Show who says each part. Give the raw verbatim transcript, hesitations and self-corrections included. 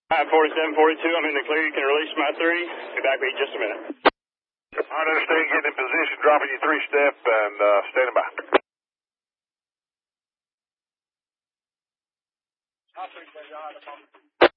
Speaker 1: At forty-seven forty-two, I'm in the clear. You can release my three. Be back with you in just a minute.
Speaker 2: I understand. Getting in position, dropping you three step, and uh, standing by.
Speaker 1: I'll